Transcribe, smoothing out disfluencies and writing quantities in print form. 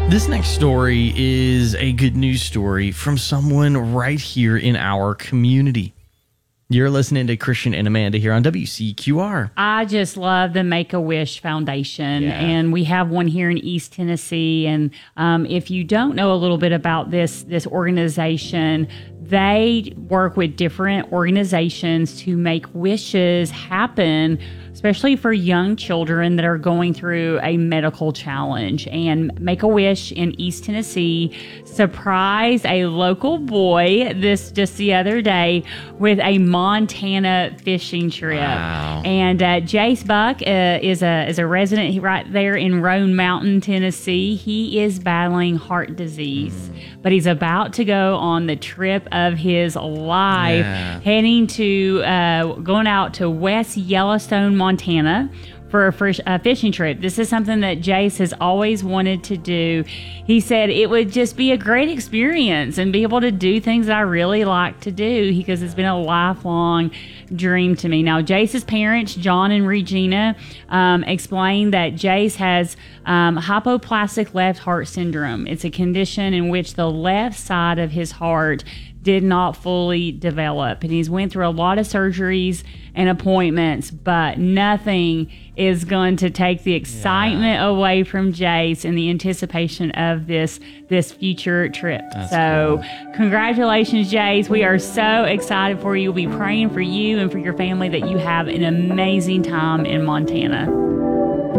This next story is a good news story from someone right here in our community. You're listening to Christian and Amanda here on WCQR. I just love the Make-A-Wish Foundation, and we have one here in East Tennessee. And if you don't know a little bit about this organization, they work with different organizations to make wishes happen, especially for young children that are going through a medical challenge. And Make-A-Wish in East Tennessee surprised a local boy just the other day with a Montana fishing trip. Wow. And Jace Buck is a resident right there in Roan Mountain, Tennessee. He is battling heart disease, but he's about to go on the trip of his life, heading to going out to West Yellowstone, Montana, for a fishing trip. This is something that Jace has always wanted to do. He said it would just be a great experience and be able to do things that I really like to do, because it's been a lifelong dream to me. Now, Jace's parents, John and Regina, explained that Jace has hypoplastic left heart syndrome. It's a condition in which the left side of his heart did not fully develop, and he's went through a lot of surgeries and appointments, but nothing is going to take the excitement away from Jace and the anticipation of this future trip. That's so cool. Congratulations, Jace. We are so excited for you. We'll be praying for you and for your family that you have an amazing time in Montana.